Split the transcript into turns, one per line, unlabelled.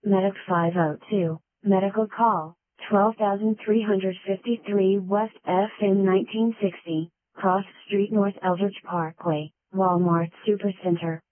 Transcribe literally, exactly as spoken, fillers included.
Medic five oh two, Medical Call, twelve three five three West F M nineteen sixty, Cross Street North Eldridge Parkway, Walmart Supercenter.